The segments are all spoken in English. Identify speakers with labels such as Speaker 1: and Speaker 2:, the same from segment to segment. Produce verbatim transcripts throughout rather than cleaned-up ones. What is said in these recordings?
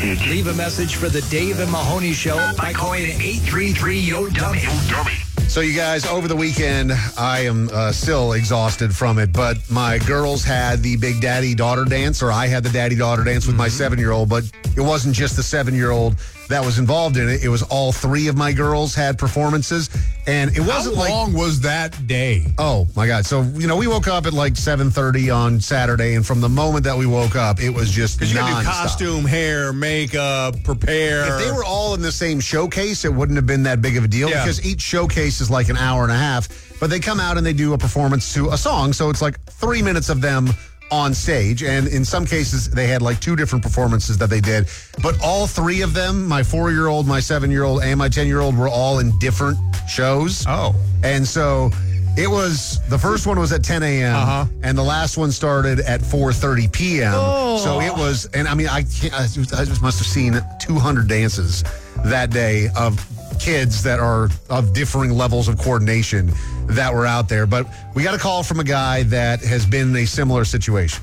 Speaker 1: message.
Speaker 2: Leave a message for the Dave and Mahoney Show by calling eight three three, Y O, dummy.
Speaker 3: So, you guys, over the weekend, I am uh, still exhausted from it, but my girls had the big daddy-daughter dance, or I had the daddy-daughter dance with mm-hmm. my seven-year-old, but it wasn't just the seven-year-old that was involved in it. It was all three of my girls had performances, and it wasn't like...
Speaker 4: How long was that day?
Speaker 3: Oh, my God. So, you know, we woke up at like seven thirty on Saturday, and from the moment that we woke up, it was just
Speaker 4: Because you
Speaker 3: nonstop.
Speaker 4: got to do costume, hair, makeup, prepare.
Speaker 3: If they were all in the same showcase, it wouldn't have been that big of a deal
Speaker 4: yeah.
Speaker 3: because each showcase is like an hour and a half, but they come out and they do a performance to a song, so it's like three minutes of them on stage, and in some cases they had like two different performances that they did, but all three of them, my four-year-old, my seven-year-old, and my ten-year-old, were all in different shows.
Speaker 4: Oh.
Speaker 3: And so it was, the first one was at ten a.m.
Speaker 4: Uh-huh.
Speaker 3: and the last one started at four thirty p.m.
Speaker 4: Oh.
Speaker 3: So it was, and I mean, I, can't, I just must have seen two hundred dances that day of kids that are of differing levels of coordination that were out there. But we got a call from a guy that has been in a similar situation.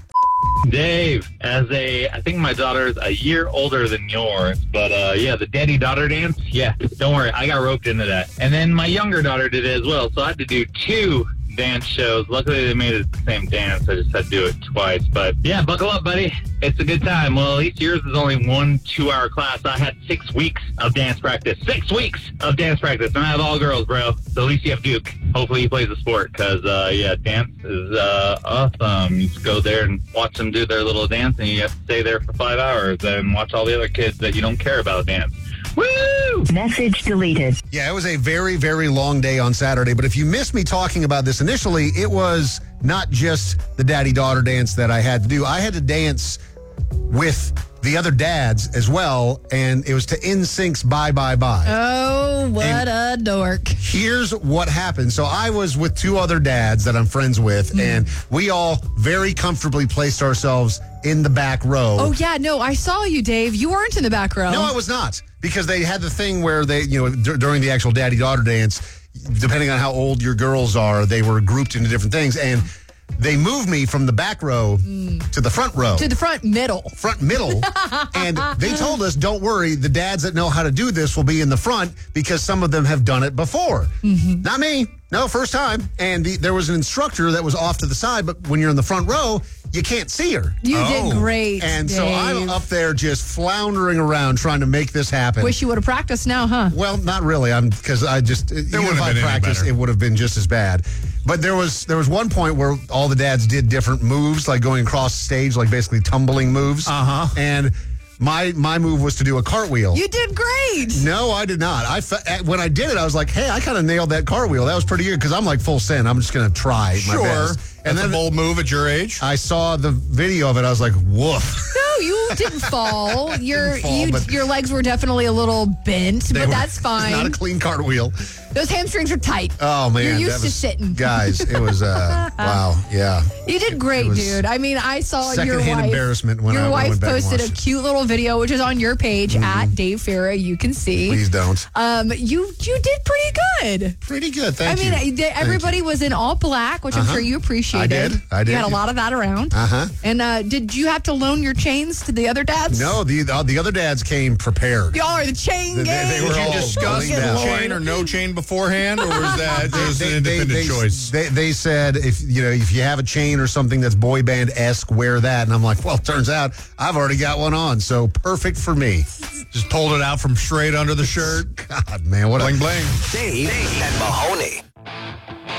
Speaker 5: Dave, as a, I think my daughter's a year older than yours, but uh, yeah, the daddy-daughter dance, yeah, don't worry, I got roped into that. And then my younger daughter did it as well, so I had to do two dance shows. Luckily, they made it the same dance. I just had to do it twice. But yeah, buckle up, buddy. It's a good time. Well, at least yours is only one two-hour class. I had six weeks of dance practice. Six weeks of dance practice. And I have all girls, bro. So at least you have Duke. Hopefully he plays the sport because, uh, yeah, dance is uh, awesome. You just go there and watch them do their little dance, and you have to stay there for five hours and watch all the other kids that you don't care about dance. Woo!
Speaker 1: Message deleted.
Speaker 3: Yeah, it was a very, very long day on Saturday. But if you missed me talking about this initially, it was not just the daddy-daughter dance that I had to do. I had to dance with the other dads as well, and it was to N Sync's Bye Bye Bye.
Speaker 6: Oh, what and a dork.
Speaker 3: Here's what happened. So I was with two other dads that I'm friends with, mm. and we all very comfortably placed ourselves in the back row.
Speaker 6: Oh, yeah, no, I saw you, Dave. You weren't in the back row.
Speaker 3: No, I was not, because they had the thing where they, you know, d- during the actual daddy-daughter dance, depending on how old your girls are, they were grouped into different things, and they moved me from the back row mm. to the front row.
Speaker 6: To the front middle.
Speaker 3: Front middle. And they told us, don't worry, the dads that know how to do this will be in the front because some of them have done it before. Mm-hmm. Not me. No, first time. And the, there was an instructor that was off to the side, but when you're in the front row, you can't see her.
Speaker 6: You
Speaker 3: oh.
Speaker 6: did great,
Speaker 3: And
Speaker 6: Dave.
Speaker 3: so I'm up there just floundering around trying to make this happen.
Speaker 6: Wish you would have practiced now, huh?
Speaker 3: Well, not really. I'm because I just, even if I practiced, it would have been just as bad. But there was there was one point where all the dads did different moves, like going across the stage, like basically tumbling moves.
Speaker 4: Uh-huh.
Speaker 3: And my my move was to do a cartwheel.
Speaker 6: You did great.
Speaker 3: No, I did not. I fe- when I did it, I was like, hey, I kind of nailed that cartwheel. That was pretty good because I'm like full send. I'm just going to try
Speaker 4: sure.
Speaker 3: my best.
Speaker 4: And That's
Speaker 3: then
Speaker 4: a bold move at your age.
Speaker 3: I saw the video of it. I was like, woof.
Speaker 6: No, you didn't fall. Your
Speaker 3: fall,
Speaker 6: you,
Speaker 3: but-
Speaker 6: your legs were definitely a little bent,
Speaker 3: They
Speaker 6: but
Speaker 3: were-
Speaker 6: that's fine.
Speaker 3: Not a clean cartwheel.
Speaker 6: Those hamstrings are tight.
Speaker 3: Oh, man.
Speaker 6: You're used
Speaker 3: that
Speaker 6: to
Speaker 3: was-
Speaker 6: sitting.
Speaker 3: Guys, it was, uh, wow, yeah.
Speaker 6: You did great,
Speaker 3: was
Speaker 6: dude. I mean, I saw your
Speaker 3: secondhand
Speaker 6: wife.
Speaker 3: embarrassment when
Speaker 6: your
Speaker 3: I- when I
Speaker 6: wife
Speaker 3: went back and
Speaker 6: posted a
Speaker 3: watched it.
Speaker 6: cute little video, which is on your page
Speaker 3: Mm-hmm.
Speaker 6: at Dave Farah. You can see.
Speaker 3: Please don't.
Speaker 6: Um, you you did pretty good.
Speaker 3: Pretty good, thank
Speaker 6: I mean,
Speaker 3: you.
Speaker 6: I- they- everybody was in all black, which I'm
Speaker 3: Uh-huh.
Speaker 6: sure you appreciated.
Speaker 3: I did. I did.
Speaker 6: You had a lot of that around.
Speaker 3: Uh-huh.
Speaker 6: And uh, did you have to loan your chains to the other dads?
Speaker 3: No, the uh, the other dads came prepared.
Speaker 6: Y'all are the chain
Speaker 3: They-
Speaker 6: gang.
Speaker 3: they were
Speaker 4: Did you
Speaker 3: all
Speaker 4: discuss
Speaker 3: going down.
Speaker 4: chain or no chain beforehand, or was that just an
Speaker 3: They- they-
Speaker 4: independent
Speaker 3: they-
Speaker 4: choice?
Speaker 3: They, they said if you know if you have a chain or something that's boy band esque, wear that. And I'm like, well, turns out I've already got one on, so perfect for me.
Speaker 4: Just pulled it out from straight under the shirt.
Speaker 3: God, man, what
Speaker 4: Bling
Speaker 3: a
Speaker 4: bling.
Speaker 2: Dave and Mahoney.